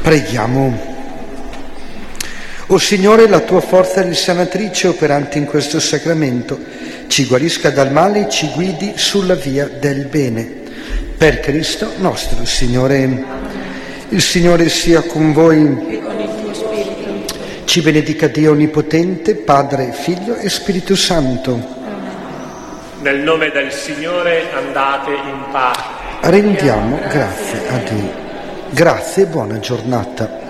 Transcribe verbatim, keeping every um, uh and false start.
Preghiamo. O Signore, la tua forza risanatrice operante in questo sacramento ci guarisca dal male e ci guidi sulla via del bene. Per Cristo nostro Signore. Il Signore sia con voi. E con il tuo spirito. Ci benedica Dio Onnipotente, Padre, Figlio e Spirito Santo. Nel nome del Signore andate in pace. Rendiamo grazie a Dio. Grazie e buona giornata.